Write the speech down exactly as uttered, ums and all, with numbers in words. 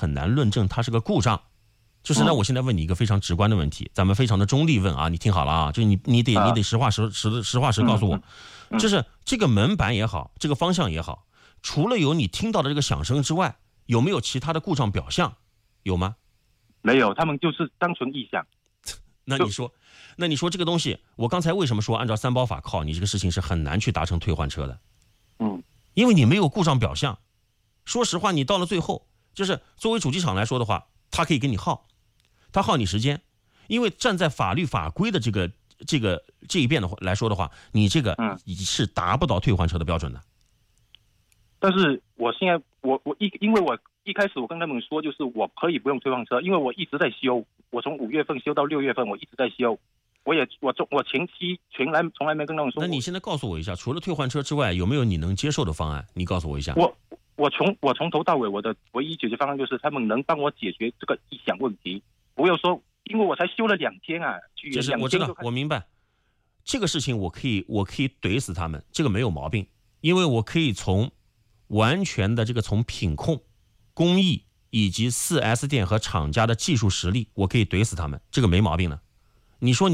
很难论证它是个故障。就是呢，我现在问你一个非常直观的问题，咱们非常的中立问啊，你听好了啊，就是你你得你得实话实实实话实告诉我，就是这个门板也好，这个方向也好，除了有你听到的这个响声之外，有没有其他的故障表象？有吗？ 没有，他们就是单纯异响。 那你说，那你说这个东西，我刚才为什么说按照三包法靠你这个事情是很难去达成退换车的？ 嗯， 因为你没有故障表象。说实话，你到了最后，就是作为主机厂来说的话，它可以给你耗，它耗你时间，因为站在法律法规的这个这个这一边的话来说的话，你这个是达不到退换车的标准的。 但是我现在我我一因为我一开始我跟他们说，就是我可以不用退换车，因为我一直在修，我从五月份修到六月份，我一直在修，我也我我前期全来从来没跟他们说。 那你现在告诉我一下，除了退换车之外，有没有你能接受的方案？你告诉我一下。 我我从我从头到尾，我的唯一解决方案就是他们能帮我解决这个异响问题，不要说因为我才修了两天啊， 就是我知道，我明白这个事情，我可以我可以怼死他们，这个没有毛病，因为我可以从完全的这个从品控、工艺以及 四 S 店和厂家的技术实力，我可以怼死他们，这个没毛病的。你说你